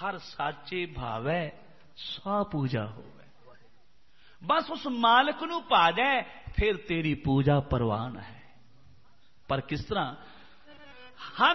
हर साचे भावै सो पूजा होवे। बस उस मालिक नूं पा जाए फिर तेरी पूजा परवान है। पर किस तरह? हर